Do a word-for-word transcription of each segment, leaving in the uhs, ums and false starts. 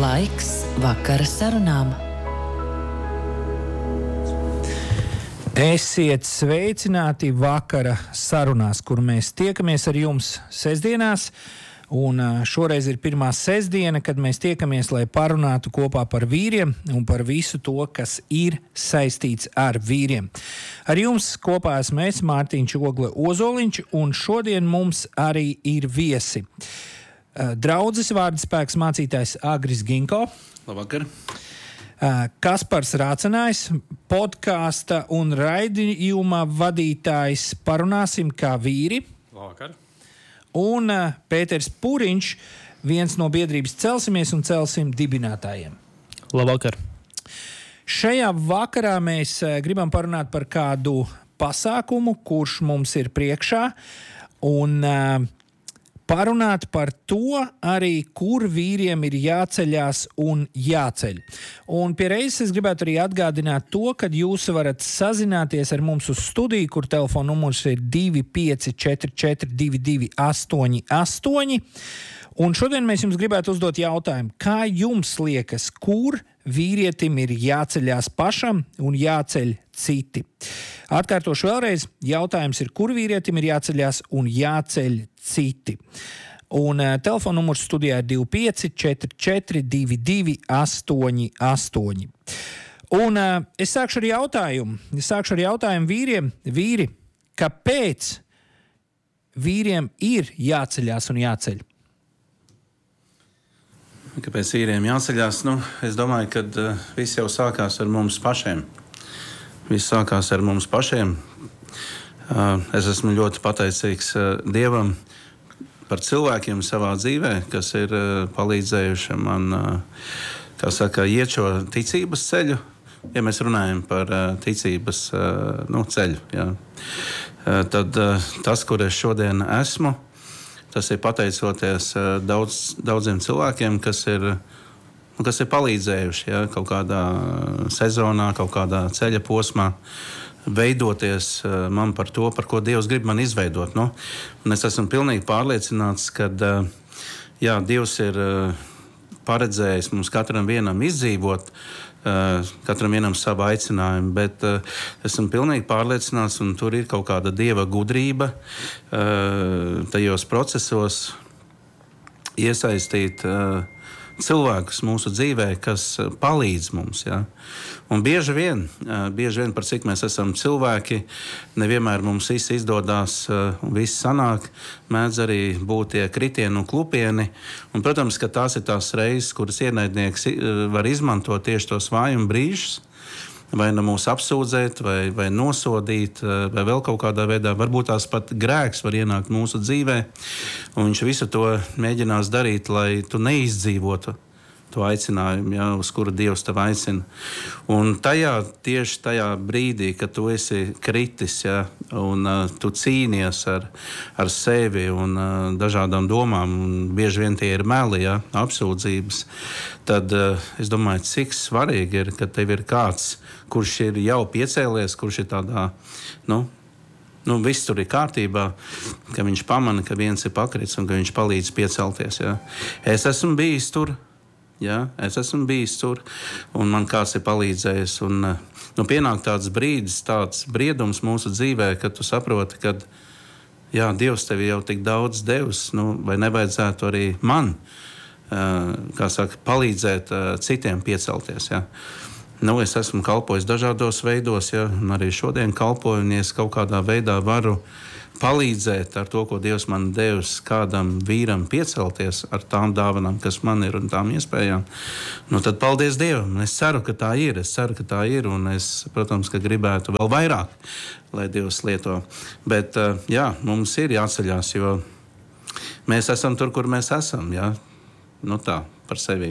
Laiks vakara sarunām. Esiet sveicināti vakara sarunās, kur mēs tiekamies ar jums sestdienās. Un šoreiz ir pirmā sestdiena, kad mēs tiekamies, lai parunātu kopā par vīriem un par visu to, kas ir saistīts ar vīriem. Ar jums kopā esmu es, Mārtiņš Ogle Ozoliņš, un šodien mums arī ir viesi. Draudzes vārdaspēks mācītājs Agris Ginko. Labvakar. Kaspars Rācenājs, podkāsta un raidījuma vadītājs Parunāsim kā vīri. Labvakar. Un Pēters Pūriņš, viens no biedrības Celsimies un Celsim dibinātājiem. Labvakar. Šajā vakarā mēs gribam parunāt par kādu pasākumu, kurš mums ir priekšā, un uh, parunāt par to arī, kur vīriem ir jāceļās un jāceļ. Un pie reizes es gribētu arī atgādināt to, ka jūs varat sazināties ar mums uz studiju, kur telefona numurs ir divi pieci četri četri divi divi astoņi astoņi. Un šodien mēs jums gribētu uzdot jautājumu, kā jums liekas, kur vīrietim ir jāceļās pašam un jāceļ citi? Atkārtošu vēlreiz, jautājums ir, kur vīrietim ir jāceļās un jāceļ citi. Un uh, telefona numurs studijā ir divi pieci četri četri divi divi astoņi astoņi. Un uh, es sākšu ar jautājumu. Es sākšu ar jautājumu vīriem. Vīri, kāpēc vīriem ir jāceļās un jāceļ? Kāpēc vīriem jāceļās? Nu, es domāju, ka uh, viss jau sākās ar mums pašiem. Viss sākās ar mums pašiem. Uh, es esmu ļoti pateicīgs uh, Dievam par cilvēkiem savā dzīvē, kas ir uh, palīdzējuši man, uh, kā saka, iet šo ticības ceļu, ja mēs runājam par uh, ticības uh, nu, ceļu. Jā. Uh, tad uh, tas, kur es šodien esmu, tas ir pateicoties uh, daudz, daudziem cilvēkiem, kas ir Nu, kas ir palīdzējuši ja, kaut kādā sezonā, kaut kādā ceļa posmā veidoties uh, man par to, par ko Dievs grib man izveidot. Nu, un es esmu pilnīgi pārliecināts, ka uh, jā, Dievs ir uh, paredzējis mums katram vienam izdzīvot, uh, katram vienam savu aicinājumu, bet uh, esmu pilnīgi pārliecināts, un tur ir kaut kāda Dieva gudrība uh, tajos procesos iesaistīt uh, cilvēkus mūsu dzīvē, kas palīdz mums. Ja? Un bieži vien, bieži vien, par cik mēs esam cilvēki, nevienmēr mums viss izdodās un viss sanāk, mēdz arī būt tie kritieni un klupieni. Un, protams, ka tās ir tās reizes, kuras ienaidnieks var izmantot tieši tos vājuma brīžus, vai nu mūs apsūdzēt, vai, vai nosodīt, vai vēl kaut kādā veidā. Varbūt tās pat grēks var ienākt mūsu dzīvē, un viņš visu to mēģinās darīt, lai tu neizdzīvotu to aicinājumu, ja, uz kuru Dievs tev aicina. Un tajā, tieši tajā brīdī, kad tu esi kritis, ja, un uh, tu cīnies ar, ar sevi un uh, dažādām domām, un bieži vien tie ir meli, ja, apsūdzības, tad uh, es domāju, cik svarīgi ir, ka tev ir kāds, kurš ir jau piecēlies, kurš ir tādā, nu, nu viss tur ir kārtībā, ka viņš pamana, ka viens ir pakritis un ka viņš palīdz piecelties. Ja. Es esmu bijis tur. Ja, es esmu bijis tur, un man kāds ir palīdzējis. Un, nu, pienāk tāds brīdis, tāds briedums mūsu dzīvē, kad tu saproti, ka jā, Dievs tev jau tik daudz devis, nu, vai nevajadzētu arī man, kā saka, palīdzēt citiem piecelties. Ja. Nu, es esmu kalpojis dažādos veidos, ja, un arī šodien kalpoju, un es kaut kādā veidā varu palīdzēt ar to, ko Dievs man devis kādam vīram piecelties ar tām dāvanām, kas man ir un tām iespējām. Nu, tad paldies Dievam. Es ceru, ka tā ir. Es ceru, ka tā ir, un es, protams, ka gribētu vēl vairāk, lai Dievs lieto. Bet, jā, mums ir jāceļās, jo mēs esam tur, kur mēs esam, jā. Nu tā, par sevi.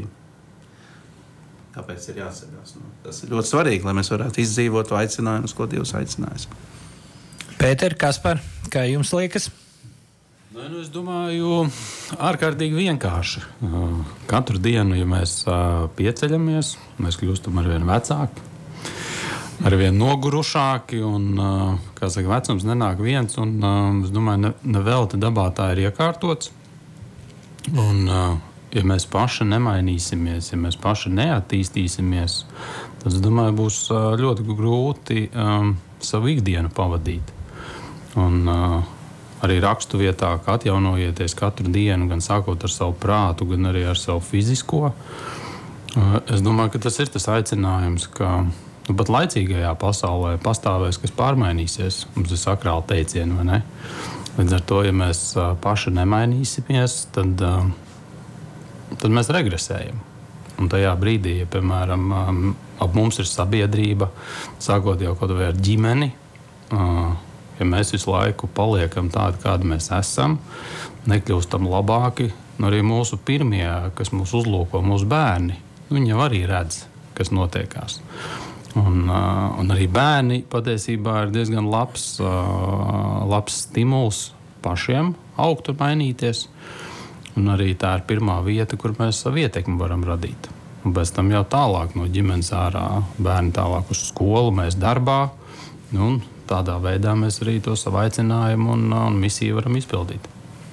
Kāpēc ir jāceļās? Nu, tas ir ļoti svarīgi, lai mēs varētu izdzīvot to aicinājumus, ko Dievs aicinājis. Pēter, Kaspar, kā jums liekas? Nu, es domāju, ārkārtīgi vienkārši. Katru dienu, ja mēs pieceļamies, mēs kļūstam arvien vecāki, arvien nogurušāki, un, kā saka, vecums nenāk viens, un es domāju, ne, ne velti dabā tā ir iekārtots. Un ja mēs paši nemainīsimies, ja mēs paši neattīstīsimies, tad, es domāju, būs ļoti grūti um, savu ikdienu pavadīt. Un uh, arī rakstu vietā, ka atjaunojieties katru dienu, gan sākot ar savu prātu, gan arī ar savu fizisko. Uh, es domāju, ka tas ir tas aicinājums, ka nu, pat laicīgajā pasaulē pastāvēs, kas pārmainīsies. Mums ir sakrāli teicieni, vai ne? Līdz ar to, ja mēs uh, paši nemainīsimies, tad, uh, tad mēs regresējam. Un tajā brīdī, ja, piemēram, um, ap mums ir sabiedrība, sākot jau kaut vai ar ģimeni, uh, ja mēs visu laiku paliekam tādi, kādi mēs esam, nekļūstam labāki, un arī mūsu pirmie, kas mūs uzlūko, mūsu bērni, viņi jau arī redz, kas notiekās. Un, uh, un arī bērni patiesībā ir diezgan labs, uh, labs stimuls pašiem augt un mainīties. Un arī tā ir pirmā vieta, kur mēs savu ietekmi varam radīt. Un pēc tam jau tālāk no ģimenes ārā, bērni tālāk uz skolu, mēs darbā. Un tādā veidā mēs arī to savu aicinājumu un, un misiju varam izpildīt.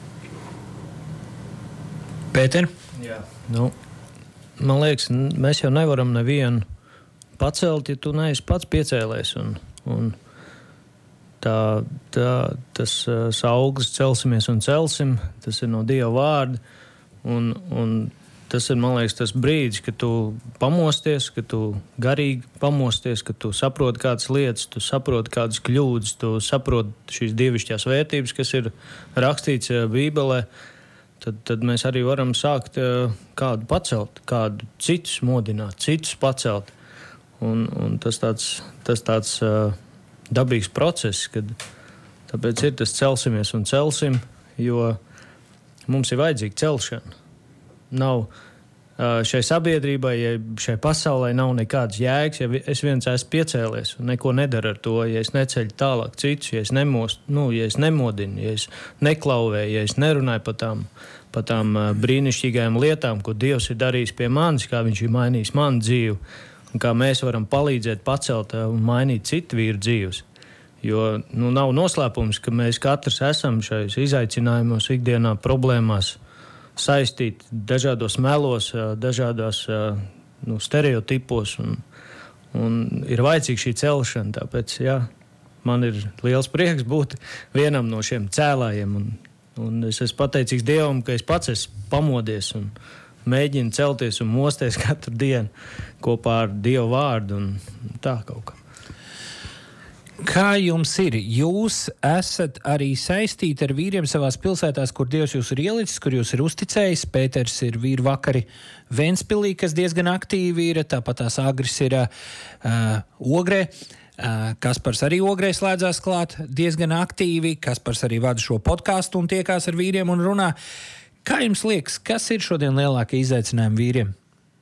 Pēter? Jā. Nu, man liekas, mēs jau nevaram nevienu pacelt, ja tu neesi pats piecēlies. Un, un tā, tā, tas uh, sauglis celsimies un celsim, tas ir no Dieva vārda. Un, un tas ir, man liekas, tas brīdis, kad tu pamosties, kad tu garīgi pamosties, kad tu saproti kādas lietas, tu saproti kādas kļūdas, tu saproti šīs dievišķās vērtības, kas ir rakstīts Bībelē. Tad, tad mēs arī varam sākt uh, kādu pacelt, kādu citus modināt, citus pacelt. Un, un tas tāds, tas tāds uh, dabīgs process, kad tāpēc ir tas celsimies un celsim, jo mums ir vajadzīga celšana. Nav uh, šai sabiedrībai, ja šai pasaulē nav nekādas jēgas, ja es viens esmu piecēlies un neko nedaru ar to, ja es neceļu tālāk citus, ja es, nemost, nu, ja es nemodinu, ja es neklauvēju, ja es nerunāju par tām, par tām uh, brīnišķīgajām lietām, ko Dievs ir darījis pie manis, kā viņš ir mainījis manu dzīvi. Un kā mēs varam palīdzēt pacelt un mainīt citu vīru dzīves. Jo nu, nav noslēpums, ka mēs katrs esam šais izaicinājumos, ikdienā problēmās saistīti dažādos melos, dažādās nu, stereotipos. Un, un ir vajadzīga šī celšana. Tāpēc jā, man ir liels prieks būt vienam no šiem cēlājiem. Un, un es esmu pateicīgs Dievam, ka es pats esmu pamodies un mēģina celties un mosties katru dienu kopā ar Dievu vārdu un tā kaut kā. Kā jums ir? Jūs esat arī saistīti ar vīriem savās pilsētās, kur Dievs jūs ir ielicis, kur jūs ir uzticējis. Pēters ir vīru vakari Ventspilī, kas diezgan aktīvi ir, tāpat tās Agris ir uh, Ogrē. Uh, Kaspars arī Ogrē slēdzās klāt diezgan aktīvi. Kaspars arī vada šo podcastu un tiekās ar vīriem un runā. Kā jums liekas, kas ir šodien lielākie izaicinājumi vīriem?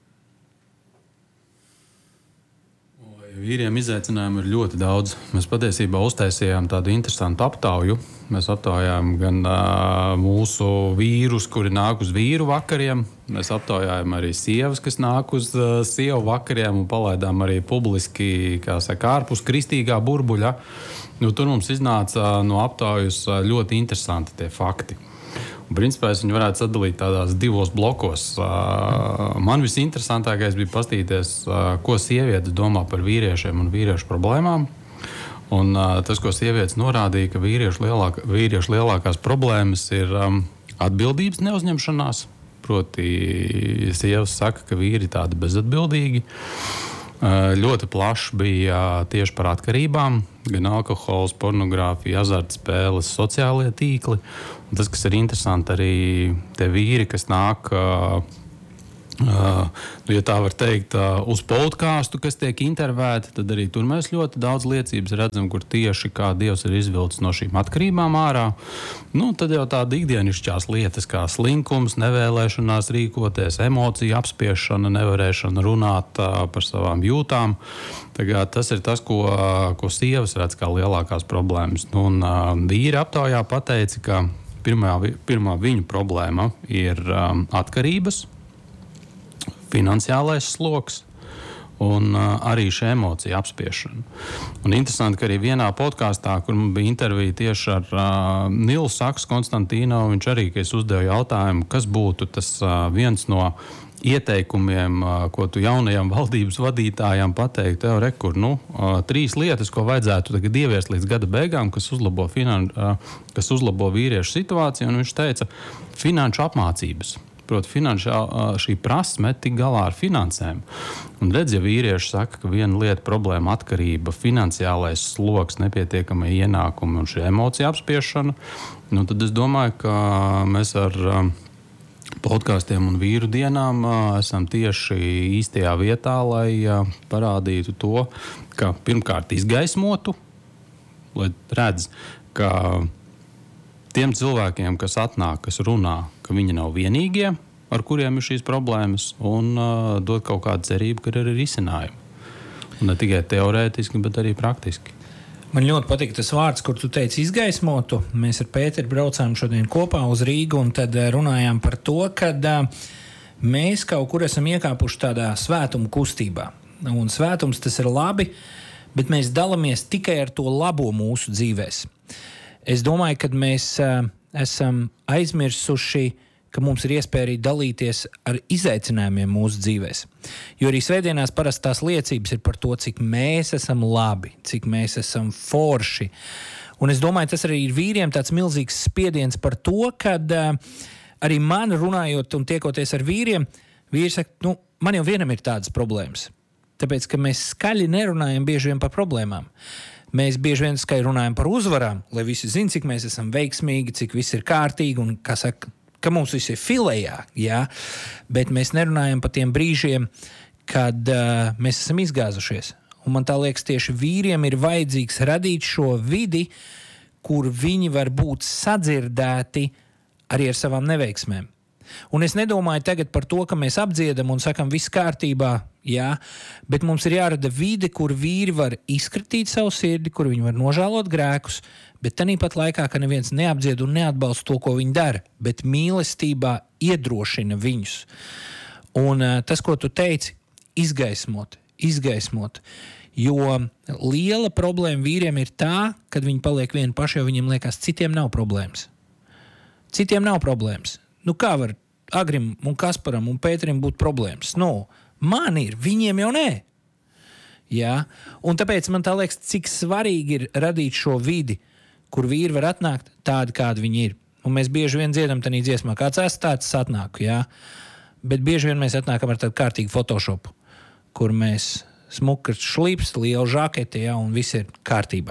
Vīriem izaicinājumu ir ļoti daudz. Mēs patiesībā uztaisījām tādu interesantu aptauju. Mēs aptaujājām gan uh, mūsu vīrus, kuri nāk uz vīru vakariem. Mēs aptaujājām arī sievas, kas nāk uz uh, sievu vakariem un palaidām arī publiski, kā saka, ārpus kristīgā burbuļa. Nu, tur mums iznāca no aptaujas ļoti interesanti tie fakti. Un, principā es viņu varētu sadalīt tādās divos blokos. Uh, man visinteresantākais bija paskatīties, uh, ko sievietes domā par vīriešiem un vīriešu problēmām. Un, uh, tas, ko sievietes norādīja, ka vīriešu, lielāka, vīriešu lielākās problēmas ir um, atbildības neuzņemšanās. Proti, sievas saka, ka vīri ir tādi bezatbildīgi. Uh, ļoti plašs bija uh, tieši par atkarībām. Gan alkohols, pornogrāfija, azartspēles, sociālie tīkli. Un tas, kas ir interesanti, arī tie vīri, kas nāk, uh, uh, nu, ja tā var teikt, uh, uz podcastu, kas tiek intervēti, tad arī tur mēs ļoti daudz liecības redzam, kur tieši kā Dievs ir izvilcis no šīm atkarībām ārā. Nu, tad jau tāda ikdienišķās lietas kā slinkums, nevēlēšanās rīkoties, emociju apspiešana, nevarēšana runāt uh, par savām jūtām. Tagad tas ir tas, ko, ko sievas redz kā lielākās problēmas. Nu, un uh, vīri aptaujā pateica, ka pirmā, pirmā viņu problēma ir um, atkarības, finansiālais sloks un uh, arī šī emocija apspiešana. Un interesanti, ka arī vienā podkāstā, kur man bija intervija tieši ar uh, Nilu Saks Konstantīnovu, viņš arī, ka es uzdevu jautājumu, kas būtu tas uh, viens no ieteikumiem, ko tu jaunajam valdības vadītājam pateikt, tev rekur, nu, trīs lietas, ko vajadzētu tagad ieviest līdz gada beigām, kas uzlabo, finan, kas uzlabo vīriešu situāciju, un viņš teica, finanšu apmācības. Proti, finanšu šī prasme tik galā ar finansēm. Un redz, ja vīrieši saka, ka viena lieta problēma atkarība, finansiālais sloks, nepietiekamie ienākumi un šī emocija apspiešana, nu, tad es domāju, ka mēs ar podkāstiem un vīru dienām esam tieši īstajā vietā, lai parādītu to, ka pirmkārt izgaismotu, lai redz, ka tiem cilvēkiem, kas atnāk, kas runā, ka viņi nav vienīgie, ar kuriem ir šīs problēmas, un dot kaut kādu cerību, ka ir arī risinājumi. Un ne tikai teorētiski, bet arī praktiski. Man ļoti patīk tas vārds, kur tu teici izgaismotu. Mēs ar Pēteri braucām šodien kopā uz Rīgu un tad runājām par to, ka mēs kaut kur esam iekāpuši tādā svētuma kustībā. Un svētums tas ir labi, bet mēs dalamies tikai ar to labo mūsu dzīvēs. Es domāju, ka mēs esam aizmirsuši, ka mums ir iespēja arī dalīties ar izaicinājumiem mūsu dzīvēs. Jo arī svētdienās parasti tās liecības ir par to, cik mēs esam labi, cik mēs esam forši. Un es domāju, tas arī ir vīriem tāds milzīgs spiediens par to, kad uh, arī man runājot un tiekoties ar vīriem, vīri saka, nu, man jau vienam ir tādas problēmas. Tāpēc, ka mēs skaļi nerunājam bieži vien par problēmām. Mēs bieži vien skaļi runājam par uzvarām, lai visi zin, cik mēs esam veiksmīgi, cik viss ir kārtīgi un, kā saka, ka mums viss ir filējā, jā, bet mēs nerunājam par tiem brīžiem, kad uh, mēs esam izgāzušies. Un man tā liekas, tieši vīriem ir vajadzīgs radīt šo vidi, kur viņi var būt sadzirdēti arī ar savām neveiksmēm. Un es nedomāju tagad par to, ka mēs apdziedam un sakam viss kārtībā, jā, bet mums ir jārada vide, kur vīri var izkritīt savu sirdi, kur viņi var nožēlot grēkus, bet tanīpat laikā, ka neviens neapdzied un neatbalsta to, ko viņi dara, bet mīlestībā iedrošina viņus. Un uh, tas, ko tu teici, izgaismot, izgaismot, jo liela problēma vīriem ir tā, kad viņi paliek vieni paši, jo viņiem liekas, citiem nav problēmas. Citiem nav problēmas. Nu, kā var Agrim un Kasparam un Pēterim būt problēmas? Nu, man ir, viņiem jau nē. Jā? Un tāpēc man tā liekas, cik svarīgi ir radīt šo vidi, kur vīri var atnākt tādi, kādi viņi ir. Un mēs bieži vien dziedam tādā dziesmā, kāds esmu tāds atnāku, jā. Bet bieži vien mēs atnākam ar tādu kārtīgu photoshopu, kur mēs smukas šlips, liela žakete, jā, un viss ir kārtībā.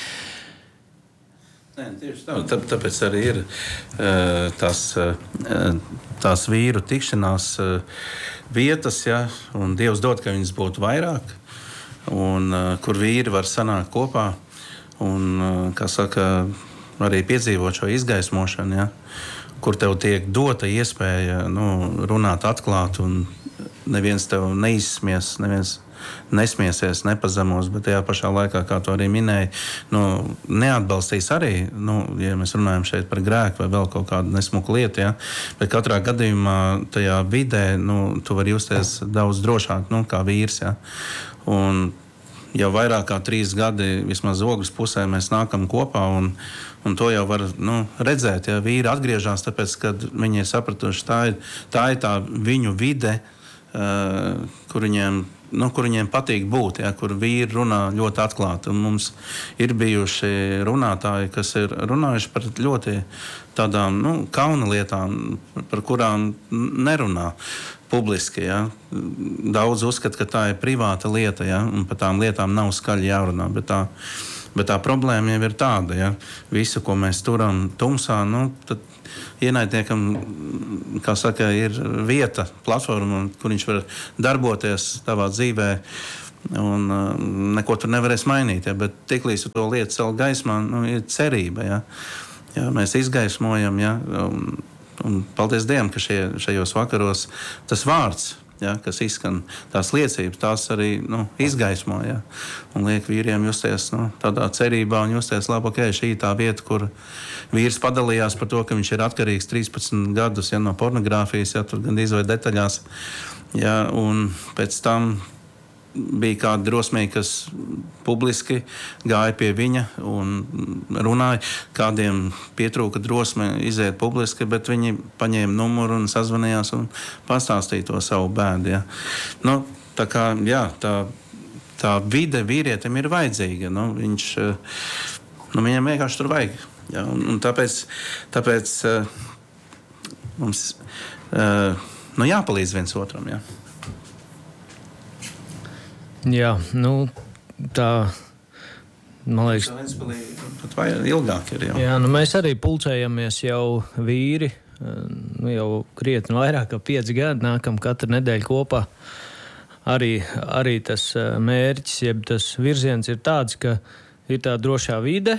Nē, tieši tā. Tā, tāpēc arī ir uh, tās, uh, tās vīru tikšanās uh, vietas, ja, un Dievs dod, ka viņas būtu vairāk, un uh, kur vīri var sanākt kopā un, uh, kā saka, arī piedzīvot šo izgaismošanu, ja, kur tev tiek dota iespēja, nu, runāt atklāt, un neviens tev neizsmies, neviens nesmiesies, nepazemos, bet tajā pašā laikā, kā tu arī minēji, nu, neatbalstīs arī, nu, ja mēs runājam šeit par grēku vai vēl kaut kādu nesmuku lietu, ja, bet katrā gadījumā tajā vidē, nu, tu vari justies daudz drošāk, nu, kā vīrs, ja, un jau vairāk kā trīs gadi, vismaz Ogres pusē, mēs nākam kopā, un, un to jau var, nu, redzēt, ja vīri atgriežās, tāpēc, kad viņi ir sapratuši, tā ir tā, ir tā viņu vide, uh, kur viņiem Nu, kur viņiem patīk būt, ja, kur vīri runā ļoti atklāti. Un mums ir bijuši runātāji, kas ir runājuši par ļoti tādām, nu, kauna lietām, par kurām nerunā publiski. Ja. Daudz uzskata, ka tā ir privāta lieta, ja, un par tām lietām nav skaļi jārunā. Bet tā, bet tā problēma jau ir tāda, ja. Visu, ko mēs turam tumsā, nu, tad ienaidniekam, kā saka, ir vieta, platforma, kur viņš var darboties tavā dzīvē, un uh, neko tur nevarēs mainīt. Ja, bet tiklīdz to lietu cel gaismā, nu, ir cerība. Ja, ja, mēs izgaismojam, ja, un, un paldies Dievam, ka šie, šajos vakaros tas vārds, ja, kas izskan, tās liecības, tās arī, nu, izgaismo, ja, un liek vīriem justies, nu, tādā cerībā un justies labi, ok, šī tā vieta, kur vīrs padalījās par to, ka viņš ir atkarīgs trīspadsmit gadus, ja, no pornogrāfijas, ja, tur gan izvai detaļās, ja, un pēc tam bija kādi drosmīgi, kas publiski gāja pie viņa un runāja. Kādiem pietrūka drosme iziet publiski, bet viņi paņēma numuru un sazvanījās un pastāstīja to savu bēdu. Ja. Nu, tā kā, jā, tā, tā vide vīrietim ir vajadzīga. Nu, viņš, nu, viņam vienkārši tur vajag. Ja, un, un tāpēc, tāpēc mums nu, jāpalīdz viens otram. Ja. Jā, nu, tā, man liekas, pat vai ilgāk ir jau. Jā, nu, mēs arī pulcējamies jau vīri, nu, jau krietni vairāk kā pieci gadi, nākam katru nedēļu kopā. Arī, arī tas mērķis, jeb tas virziens ir tāds, ka ir tā drošā vide,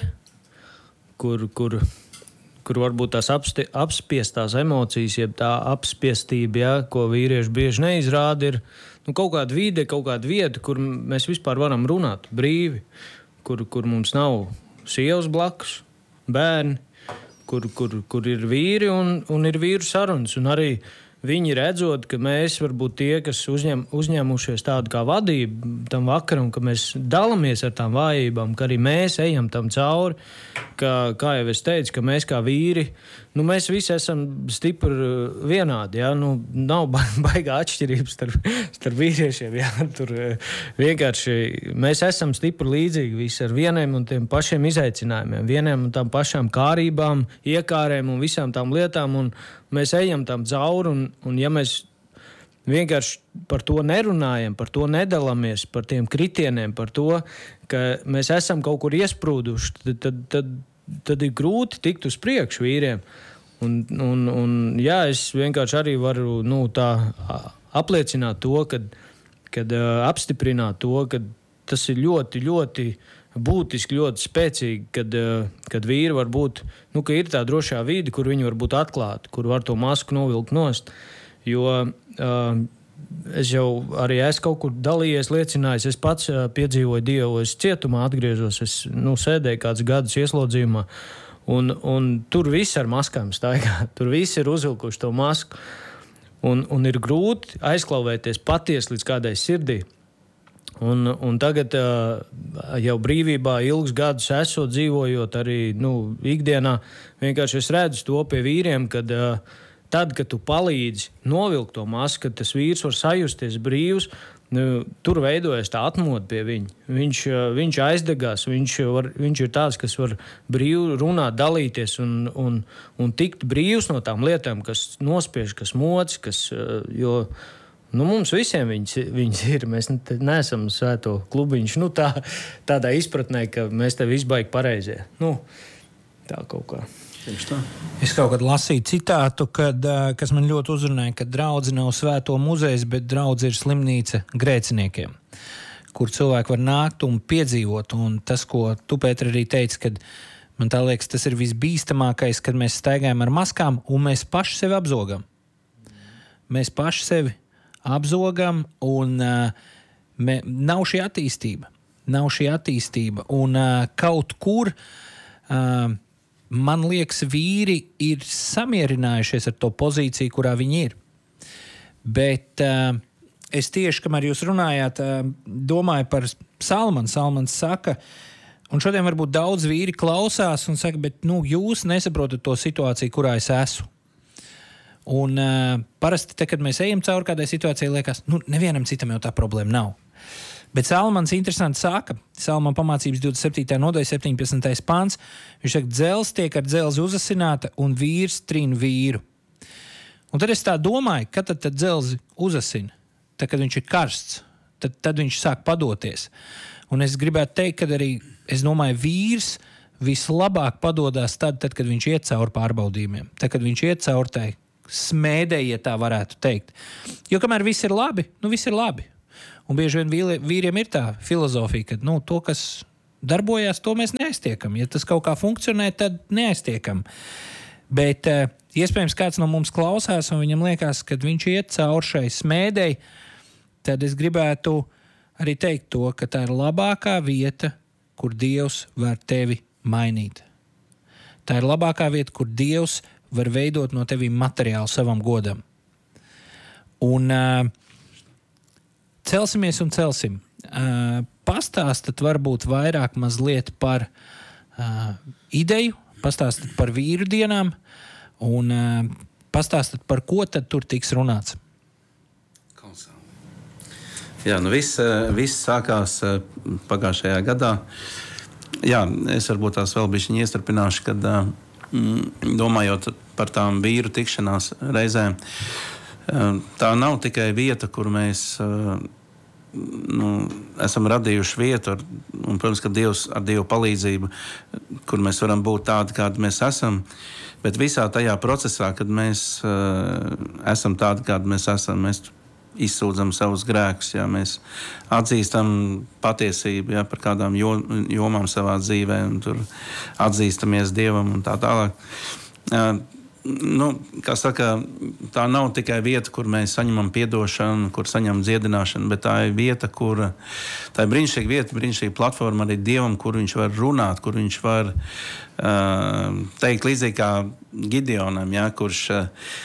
kur, kur, kur varbūt tās apsti, apspiestās emocijas, jeb tā apspiestība, ja, ko vīrieši bieži neizrāda, ir nu, kaut kāda vide, kaut kāda vieta, kur mēs vispār varam runāt brīvi, kur, kur mums nav sievas blakus, bērni, kur, kur, kur ir vīri un, un ir vīru sarunas. Un arī viņi redzot, ka mēs varbūt tie, kas uzņem, uzņēmušies tādu kā vadību tam vakaram, ka mēs dalamies ar tām vājībām, ka arī mēs ejam tam cauri, ka, kā jau es teicu, ka mēs kā vīri, nu mēs visi esam stipri vienādi, ja? Nu, nav baigā atšķirības starp, starp vīriešiem, ja? Tur vienkārši mēs esam stipri līdzīgi visi ar vieniem un tiem pašiem izaicinājumiem, vieniem un tām pašām kārībām, iekārēm un visām tām lietām, un mēs ejam tam cauri, un, un ja mēs vienkārši par to nerunājam, par to nedalāmies, par tiem kritieniem, par to, ka mēs esam kaut kur iesprūduši, tad, tad, tad, tad ir grūti tikt uz priekšu vīriem. Un, un, un jā, es vienkārši arī varu nu, tā apliecināt to, kad, kad uh, apstiprināt to, ka tas ir ļoti, ļoti būtiski, ļoti spēcīgi, kad, uh, kad vīri var būt, nu, ka ir tā drošā vide, kur viņi var būt atklāti, kur var to masku novilkt nost. Jo uh, es jau arī esmu kaut kur dalījies, liecinājis, es pats uh, piedzīvoju Dievu, es cietumā atgriezos, es nu, sēdēju kādus gadus ieslodzījumā, un, un tur viss ar maskām staigā, tur viss ir uzvilkuši to masku, un, un ir grūti aizklauvēties patiesi līdz kādai sirdī. Un, un tagad uh, jau brīvībā ilgus gadus esot dzīvojot arī nu, ikdienā, vienkārši es redzu to pie vīriem, kad uh, tad, kad tu palīdzi novilkt to masku, kad tas vīrs var sajusties brīvs, nu, tur veidojas tā atmoda pie viņa. Viņš, viņš aizdegās, viņš, var, viņš ir tāds, kas var brīvi runāt, dalīties un, un, un tikt brīvs no tām lietām, kas nospiež, kas moc, kas, jo nu, mums visiem viņas, viņas ir. Mēs neesam svēto klubiņš nu, tā, tādā izpratnē, ka mēs te visu baigi pareizie. Nu, tā kaut kā. Es kaut kad lasīju citātu, kad, kas man ļoti uzrunāja, ka draudze nav svēto muzejs, bet draudze ir slimnīca grēciniekiem, kur cilvēki var nākt un piedzīvot. Un tas, ko tu, Pēter, arī teici, kad man tā liekas, tas ir visbīstamākais, kad mēs staigājam ar maskām un mēs paši sevi apzogam. Mēs paši sevi apzogam un uh, me, nav šī attīstība. Nav šī attīstība. Un uh, kaut kur... Uh, Man liekas, vīri ir samierinājušies ar to pozīciju, kurā viņi ir. Bet uh, es tieši, kamēr jūs runājāt, uh, domāju par Salmanu. Salmans saka, un šodien varbūt daudz vīri klausās un saka, bet nu, jūs nesaprotat to situāciju, kurā es esmu. Un uh, parasti, te, kad mēs ejam cauri kādai situācijai, liekas, nu, nevienam citam jau tā problēma nav. Bet Salmans interesanti saka, Salmana pamācības divdesmit septītā nodaļa, septiņpadsmitais pāns, viņš saka, dzelzs tiek ar dzelzi uzasināta un vīrs trin vīru. Un tad es tā domāju, kad tad, tad dzelzi uzasina? Tad, kad viņš ir karsts, tad, tad viņš sāk padoties. Un es gribētu teikt, ka arī, es domāju, vīrs vislabāk padodās tad, tad, kad viņš iet cauri pārbaudījumiem. Tad, kad viņš iet cauri tai smēdei, ja tā varētu teikt. Jo kamēr viss ir labi, nu viss ir labi. Un bieži vien vīriem ir tā filozofija, ka nu, to, kas darbojās, to mēs neaiztiekam. Ja tas kaut kā funkcionē, tad neaiztiekam. Bet uh, iespējams kāds no mums klausās un viņam liekas, kad viņš iet cauri šai smēdei, tad es gribētu arī teikt to, ka tā ir labākā vieta, kur Dievs var tevi mainīt. Tā ir labākā vieta, kur Dievs var veidot no tevi materiālu savam godam. Un... Uh, Celsimies un celsim. uh, pastāstat varbūt vairāk mazliet par uh, ideju, pastāstat par vīru dienām un uh, pastāstat par ko tad tur tiks runāts. Jā, nu viss, viss sākās pagājušajā gadā. Jā, es varbūt tās vēl bišķiņ iestarpināšu, kad mm, domājot par tām vīru tikšanās reizēm, tā nav tikai vieta, kur mēs nu, esam radījuši vietu, ar, un, protams, ka Dievs ar Dievu palīdzību, kur mēs varam būt tādi, kādi mēs esam, bet visā tajā procesā, kad mēs uh, esam tādi, kādi mēs esam, mēs izsūdzam savus grēkus, ja mēs atzīstam patiesību, ja, par kādām jomām savā dzīvē, un tur atzīstamies Dievam un tā tālāk. Uh, nu, kā saka, tā nav tikai vieta, kur mēs saņemam piedošanu, kur saņemam dziedināšanu, bet tā ir vieta, kur tā ir brīnišķīga vieta, brīnišķīga platforma arī Dievam, kur viņš var runāt, kur viņš var uh, teikt līdzīgi kā Gideonam, ja, kurš uh,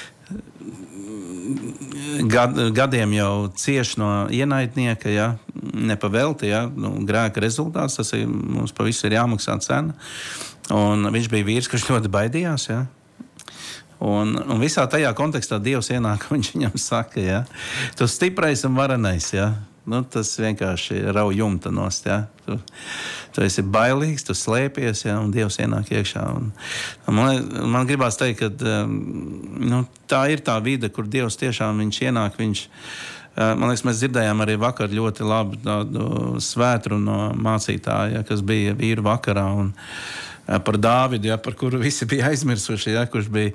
Gad, gadiem jau cieš no ienaidnieka, ja, nepavelti, ja, nu, grēka rezultāts, tas ir, mums pa visu ir jāmaksā cena. Un viņš bija vīrs, kurš ļoti baidījās, ja. Un, un visā tajā kontekstā Dievs ienāk, viņš viņam saka, ja, tu stiprais un varenais, ja. Nu, tas vienkārši rauj jumta nost, ja. Tu, tu esi bailīgs, tu slēpies, ja, un Dievs ienāk iekšā. Un, un man, man gribās teikt, ka um, nu, tā ir tā vide, kur Dievs tiešām viņš ienāk, viņš, uh, man liekas, mēs dzirdējām arī vakar ļoti labu tādu svētru no mācītāja, kas bija vīru vakarā, un uh, par Dāvidu, ja, par kuru visi bija aizmirsuši, ja, kurš bija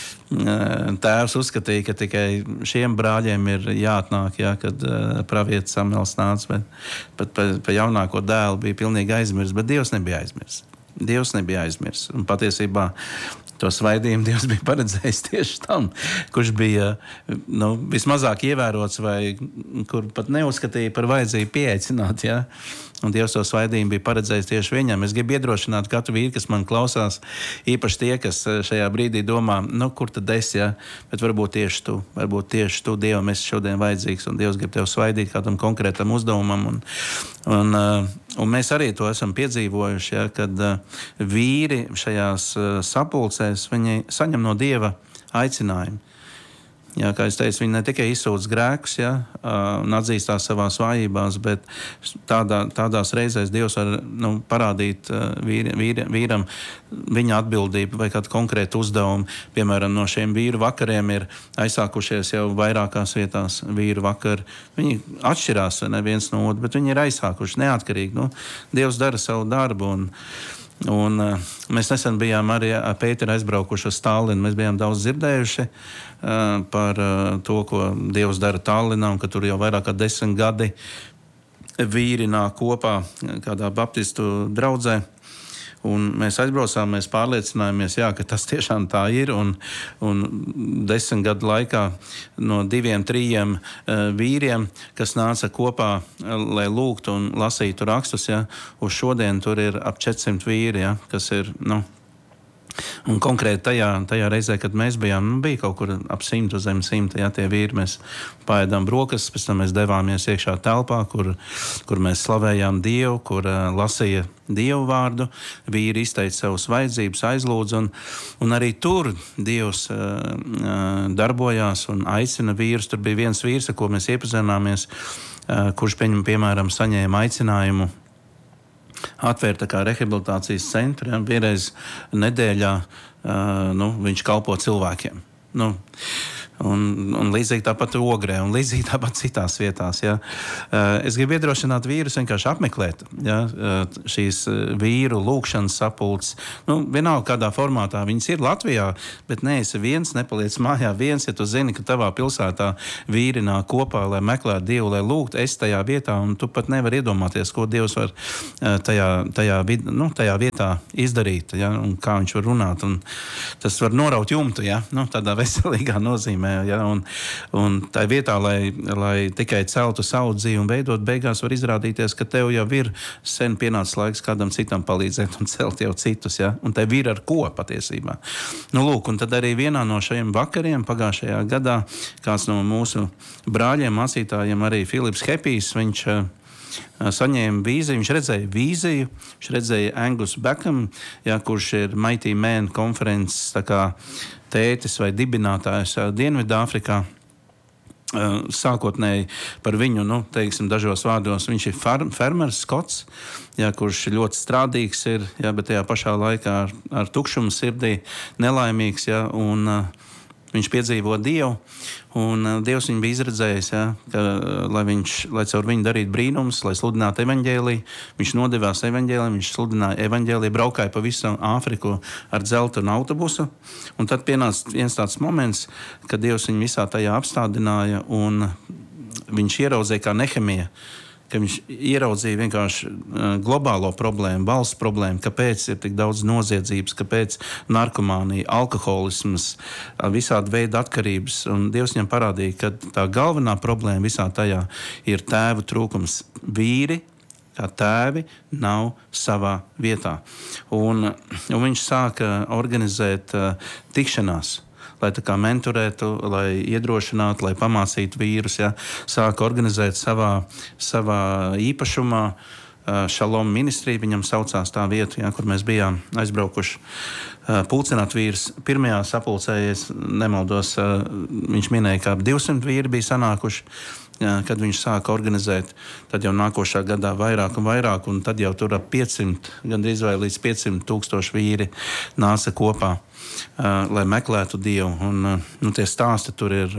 tēvs uzskatīja, ka tikai šiem brāļiem ir jāatnāk, ja, kad uh, pravietis Samuels nāca, bet, bet pa, pa jaunāko dēlu bija pilnīgi aizmirsts, bet Dievs nebija aizmirsts. Dievs nebija aizmirsts. Un patiesībā to svaidījumu Dievs bija paredzējis tieši tam, kurš bija nu, vismazāk ievērots vai kur pat neuzskatīja par vajadzību pieaicināt, ja. Un Dievs to svaidījumu bija paredzējis tieši viņam. Es gribu iedrošināt katru vīru, kas man klausās, īpaši tie, kas šajā brīdī domā, nu, kur tad es, ja? Bet varbūt tieši tu, varbūt tieši tu, Dievam, esi šodien vajadzīgs, un Dievs grib tev svaidīt kādam konkrētam uzdevumam. Un, un, un mēs arī to esam piedzīvojuši, ja, kad vīri šajās sapulcēs, viņi saņem no Dieva aicinājumu. Jā, kā es teicu, viņi ne tikai izsūdz grēkus, ja, un atzīstās savās vājībās, bet tādā, tādās reizēs Dievs var nu, parādīt vīri, vīri, vīram viņa atbildību vai kādu konkrētu uzdevumu. Piemēram, no šiem vīru vakariem ir aizsākušies jau vairākās vietās vīru vakari. Viņi atšķirās neviens no otru, bet viņi ir aizsākuši neatkarīgi. Nu, Dievs dara savu darbu. Un, Un, uh, mēs nesen bijām arī ar Pēteru aizbraukuši uz Tallinu. Mēs bijām daudz dzirdējuši uh, par uh, to, ko Dievs dara Tallinā, un ka tur jau vairāk kā desmit gadi vīri nāk kopā kādā baptistu draudzē. Un mēs aizbraucām, mēs pārliecinājāmies, jā, ka tas tiešām tā ir. Un, un desmit gadu laikā no diviem, trījiem uh, vīriem, kas nāca kopā, uh, lai lūgtu un lasītu rakstus, ja, uz šodien tur ir ap četrsimt vīri, ja, kas ir, nu, un konkrēti tajā, tajā reizē, kad mēs bijām, nu, bija kaut kur ap simtu zem simta, ja, tie vīri, mēs paēdām brokastis, pēc tam mēs devāmies iekšā telpā, kur, kur mēs slavējām Dievu, kur uh, lasīja Dievu vārdu, vīri izteica savus vajadzības, aizlūdz, un, un arī tur Dievs uh, uh, darbojās un aicina vīrus. Tur bija viens vīrs, ar ko mēs iepazināmies, uh, kurš, pieņem, piemēram, saņēma aicinājumu atvērt tā kā rehabilitācijas centru, ja, vienreiz nedēļā uh, nu, viņš kalpo cilvēkiem. Nu, un, un līdzīgi tāpat Ogrē, un līdzīgi tāpat citās vietās. Ja. Uh, es gribu iedrošināt vīrus vienkārši apmeklēt, ja, uh, šīs vīru lūkšanas sapulces. Nu, vienalga kādā formātā viņas ir Latvijā, bet neesi viens, nepaliec mājā viens, ja tu zini, ka tavā pilsētā vīri nāk kopā, lai meklētu Dievu, lai lūgtu, esi tajā vietā, un tu pat nevar iedomāties, ko Dievs var uh, tajā, tajā, vid, nu, tajā vietā izdarīt, ja, un kā viņš var runāt. Un tas var noraut jumtu, ja, nu, tādā veselīgā nozīmē. Ja, un, un tā vietā, lai, lai tikai celtu savu dzīvi un veidot, beigās var izrādīties, ka tev jau ir sen pienācis laiks kādam citam palīdzēt un celt jau citus, ja, un tev ir ar ko patiesībā. Nu, lūk, un tad arī vienā no šiem vakariem pagājušajā gadā kāds no mūsu brāļiem, mācītājiem, arī Filips Hepijs, viņš saņēma vīziju, viņš redzēja vīziju, viņš redzēja Angus Beckham, jā, kurš ir Mighty Man konferences tā kā tētis vai dibinātājs Dienvidāfrikā. Sākotnēji par viņu, nu, teiksim, dažos vārdos, viņš ir far, fermers, skots, jā, kurš ļoti strādīgs ir, jā, bet tajā pašā laikā ar, ar tukšumu sirdī, nelaimīgs, jā, un uh, viņš piedzīvo Dievu, un uh, Dievs viņu bija izredzējis, jā, ka, lai, viņš, lai caur viņu darītu brīnumus, lai sludinātu evaņģēliju. Viņš nodevās evaņģēliju, viņš sludināja evaņģēliju, braukāja pa visu Āfriku ar dzeltu un autobusu. Un tad pienāca viens tāds moments, kad Dievs viņu visā tajā apstādināja, un viņš ieraudzīja kā Nehemija, ka viņš ieraudzīja vienkārši globālo problēmu, valsts problēmu, kāpēc ir tik daudz noziedzības, kāpēc narkomānija, alkoholisms, visādi veidi atkarības. Un Dievs viņam parādīja, ka tā galvenā problēma visā tajā ir tēvu trūkums. Vīri, kā tēvi, nav savā vietā. Un, un viņš sāka organizēt uh, tikšanās, lai tā kā mentorētu, lai iedrošinātu, lai pamācītu vīrus, ja, sāka organizēt savā, savā īpašumā. Šalom ministrija, viņam saucās tā vieta, ja, kur mēs bijām aizbraukuši pulcināt vīrus. Pirmajā sapulcējies, nemaldos, viņš minēja, ka divsimt vīri bija sanākuši, kad viņš sāka organizēt. Tad jau nākošā gadā vairāk un vairāk, un tad jau tur ap piecsimt, gandrīz vai līdz piecsimt tūkstoši vīri nāca kopā, lai meklētu Dievu. Un, nu, tie stāsti tur ir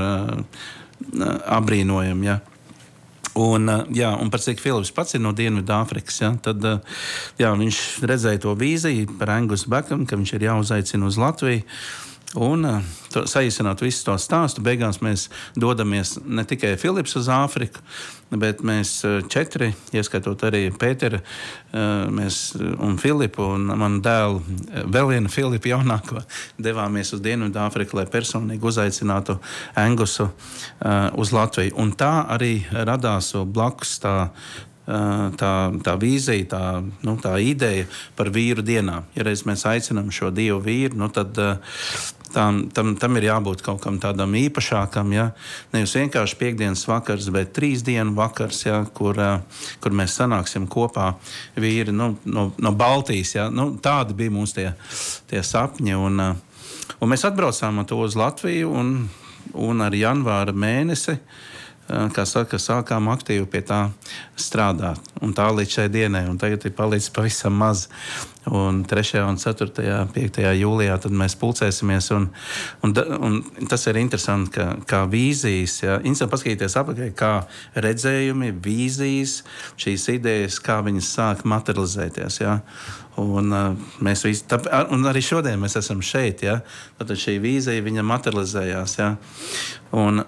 abrīnojami, ja. Un, jā, un par cik Filips pats ir no Dienvidāfrikas, ja, tad jā, viņš redzēja to vīziju par Angus Beckham, ka viņš ir jāuzaicina uz Latviju. Un to, saīsināt visu to stāstu, beigās mēs dodamies ne tikai Filips uz Āfriku, bet mēs četri, ieskatot arī Pēteru, mēs un Filipu un manu dēlu, vēl vienu Filipu jaunāko, devāmies uz Dienvidāfriku, lai personīgi uzaicinātu Angusu uz Latviju. Un tā arī radās blakus tā Tā, tā vīzija, tā, nu, tā ideja par vīru dienām. Ja reiz mēs aicinām šo Dievu vīru, nu, tad tam, tam, tam ir jābūt kaut kam tādam īpašākam. Ja? Nevis vienkārši piekdienas vakars, bet trīs dienu vakars, ja? kur, kur mēs sanāksim kopā vīri nu, no, no Baltijas. Ja? Nu, tādi bija mūsu tie, tie sapņi. Un, un mēs atbraucām to uz Latviju un, un ar janvāra mēnesi, kā saka, sākām aktīvi pie tā strādāt. Un tā līdz šai dienai. Un tagad ir palicis pavisam maz. Un trešajā un ceturtajā, piektajā jūlijā tad mēs pulcēsimies. Un, un, un tas ir interesanti, ka kā vīzijas, ja, interesanti paskatīties apakaļ, kā redzējumi, vīzijas, šīs idejas, kā viņas sāk materializēties. Ja. Un, uh, mēs visi, tā, un arī šodien mēs esam šeit. Ja. Tad šī vīzija, viņa materializējās. Ja. Un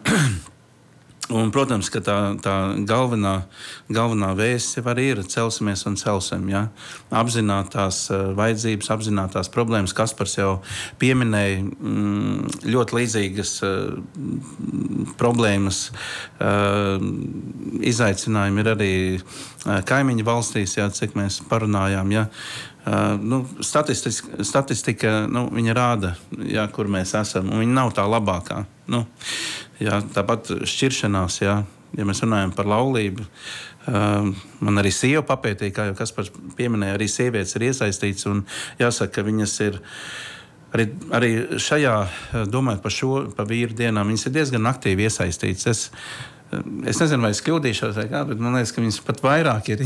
Un, protams, ka tā, tā galvenā, galvenā vēsts jau arī ir celsimies un celsim. Ja? Apzināt tās uh, vajadzības, apzināt tās problēmas. Kaspars jau pieminēja mm, ļoti līdzīgas uh, problēmas. Uh, izaicinājumi ir arī uh, kaimiņu valstīs, ja, cik mēs parunājām. Ja? Uh, nu, statistika, statistika nu, viņa rāda, ja, kur mēs esam, un viņa nav tā labākā. Nu, jā, tāpat šķiršanās, jā, ja mēs runājam par laulību, uh, man arī sieva papētīja, kā jau Kaspars pieminēja, arī sievietes ir iesaistīts, un jāsaka, ka viņas ir arī, arī šajā, domājot par šo, par vīru dienām, viņas ir diezgan aktīvi iesaistīts. Es, Es nezinu, vai es kļūdīšos, vai kā, bet man liekas, ka viņas pat vairāk ir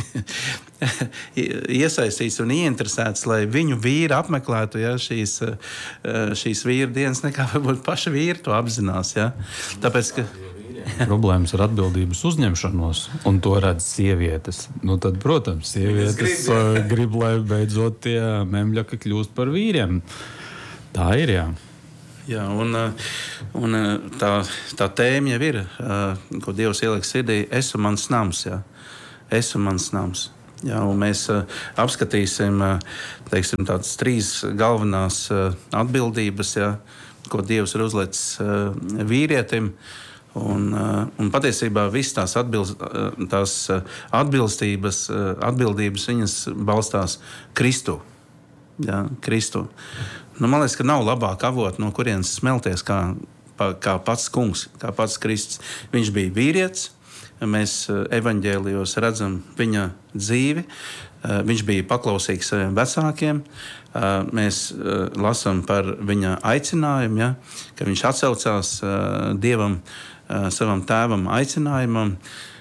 iesaistīts un ieinteresēts, lai viņu vīri apmeklētu, ja, šīs, šīs vīru dienas, nekā varbūt paši vīri to apzinās. Ja. Tāpēc, ka... Problēmas ar atbildības uzņemšanos, un to redz sievietes. Nu, tad, protams, sievietes grib, uh, grib, lai beidzot tie memļaki kļūst par vīriem. Tā ir, jā. Jā, un, un tā, tā tēma jau ir, ko Dievs ieliek sirdī, es un mans nams. Jā. Es un mans nams. Jā, un mēs apskatīsim teiksim, tādas trīs galvenās atbildības, jā, ko Dievs ir uzlicis vīrietim. Un, un patiesībā visas tās, atbilst, tās atbilstības, atbildības viņas balstās Kristu. Jā, Kristu. Nu, man liekas, ka nav labāk avot, no kurienes smelties kā, kā pats kungs, kā pats Kristus. Viņš bija vīrietis, mēs evaņģēlijos redzam viņa dzīvi. Viņš bija paklausīgs saviem vecākiem. Mēs lasām par viņa aicinājumu, ja, ka viņš atsaucās Dievam, savam tēvam aicinājumam.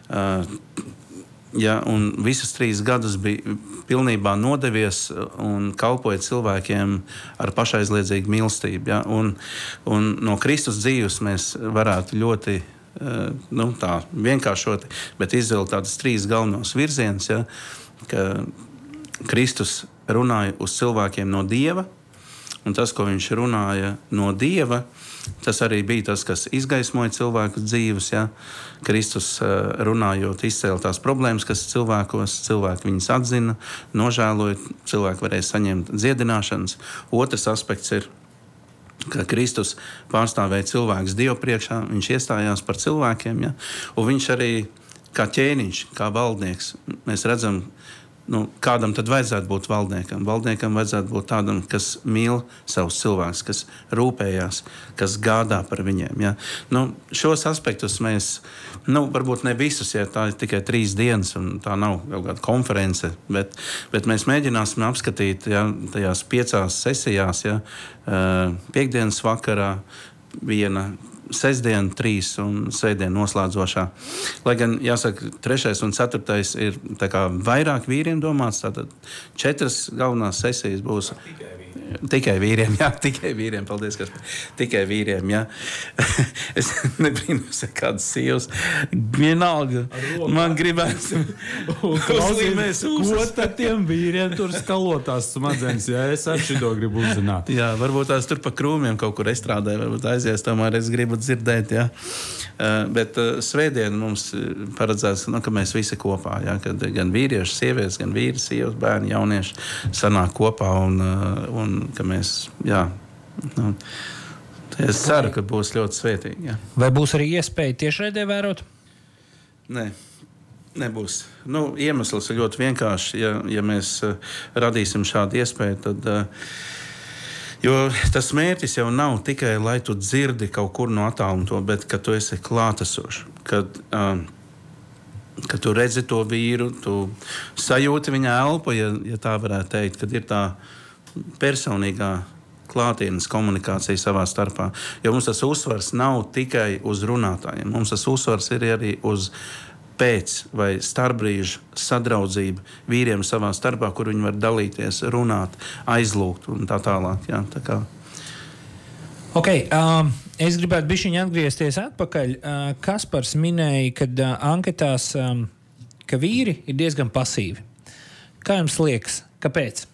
Ja, un visus trīs gadus bija pilnībā nodevies un kalpoja cilvēkiem ar pašaizliedzīgu mīlestību. Ja, un, un no Kristus dzīves mēs varētu ļoti nu, tā, vienkāršoti, bet izvilkt tādus trīs galvenos virzienus. Ja, ka Kristus runāja uz cilvēkiem no Dieva, un tas, ko viņš runāja no Dieva, tas arī bija tas, kas izgaismoja cilvēku dzīves. Ja? Kristus runājot, izcēla tās problēmas, kas cilvēkos, cilvēki viņas atzina, nožēloja, cilvēki varēja saņemt dziedināšanas. Otrs aspekts ir, ka Kristus pārstāvēja cilvēkus Dievu priekšā, viņš iestājās par cilvēkiem, ja? Un viņš arī kā ķēniņš, kā valdnieks, mēs redzam, nu, kādam tad vajadzētu būt valdniekam. Valdniekam vajadzētu būt tādam, kas mīl savus cilvēkus, kas rūpējās, kas gādā par viņiem. Ja? Nu, šos aspektus mēs, nu, varbūt ne visus, ja tā ir tikai trīs dienas un tā nav kaut kāda konference, bet, bet mēs mēģināsim apskatīt, ja, tajās piecās sesijās, ja, piekdienas vakarā, viena sestdiena, trīs un svētdiena noslēdzošā. Lai gan, jāsaka, trešais un ceturtais ir tā kā vairāk vīriem domāts, tātad četras galvenās sesijas būs. Tikai vīriem, jā, tikai vīriem, paldies, kas tikai vīriem, jā. Es nebrīnos, kādas sievas, vienalga, man gribēs uzlīmēs, ko tad tiem vīriem tur skalotās smadzenes, ja es ar šito gribu uzzināt. Jā, varbūt tās tur pa krūmiem kaut kur estrādē, varbūt aizies, tomēr es gribu dzirdēt, jā. Bet svētdien mums paredzēts, nu, ka mēs visi kopā, jā, kad gan vīrieši, sievietes, gan vīri, sievas, bērni, jaunieši sanāk kopā un, un ka mēs, jā, nu, es ceru, ka būs ļoti svētīgi, jā. Vai būs arī iespēja tiešraidē vērot? Nē, nebūs. Nu, iemesls ir ļoti vienkārši, ja, ja mēs uh, radīsim šādu iespēju, tad, uh, jo tas mērķis jau nav tikai, lai tu dzirdi kaut kur no attāluma to, bet ka tu esi klātesošs, kad, uh, kad tu redzi to vīru, tu sajūti viņa elpu, ja, ja tā varētu teikt, kad ir tā personīgā klātienes komunikācija savā starpā. Jo mums tas uzsvars nav tikai uz runātājiem. Mums tas uzsvars ir arī uz pēc vai starpbrīžu sadraudzību vīriem savā starpā, kur viņi var dalīties, runāt, aizlūgt un tā tālāk. Jā, tā kā. Ok, um, es gribētu bišķiņ atgriezties atpakaļ. Uh, Kaspars minēja, kad uh, anketās, um, ka vīri ir diezgan pasīvi. Kā jums liekas? Kāpēc?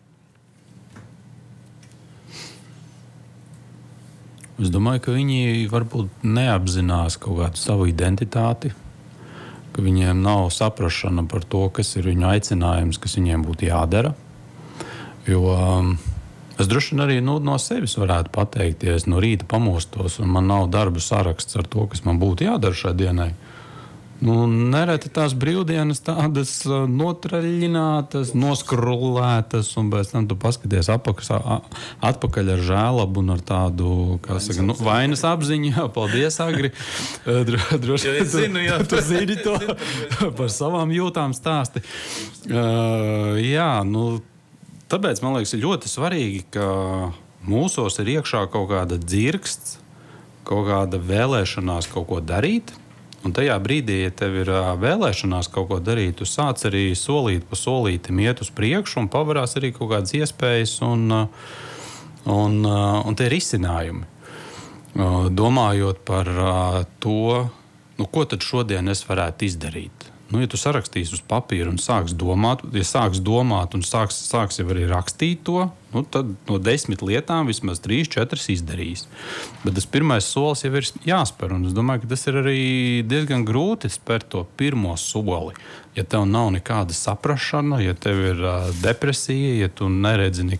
Es domāju, ka viņi varbūt neapzinās kaut kādu savu identitāti, ka viņiem nav saprašana par to, kas ir viņu aicinājums, kas viņiem būtu jādara. Jo um, es droši vien arī nu, no sevis varētu pateikt, ja es no rīta pamostos un man nav darba saraksts ar to, kas man būtu jādara šai dienai. Nu, nereti tās brīvdienas tādas notraļinātas, noskrulētas, un pēc tam tu paskaties apakaļ, atpakaļ ar žēlabu un ar tādu, kā saka, nu, vainas apziņu. Jā, paldies, Agri. Droši vien tu, jā, tu zini to par savām jūtām stāsti. Uh, jā, nu, tāpēc, man liekas, ir ļoti svarīgi, ka mūsos ir iekšā kaut kāda dzirksts, kaut kāda vēlēšanās kaut ko darīt. Un tajā brīdī, ja tev ir vēlēšanās kaut ko darīt, tu sāc arī solīt pa solītim iet uz priekšu un pavarās arī kaut kādas iespējas un, un, un tie risinājumi. Domājot par to, nu, ko tad šodien es varētu izdarīt. Nu, ja tu sarakstīsi uz papīra un sāks domāt, ja sāks domāt un sāks, sāks jau arī rakstīt to, nu, tad no desmit lietām vismaz trīs, četras izdarīs. Bet tas pirmais solis jau ir jāspēr, un es domāju, ka tas ir arī diezgan grūti spērt to pirmo soli. Ja tev nav nekāda saprašana, ja tev ir uh, depresija, ja tu neredzi nekāda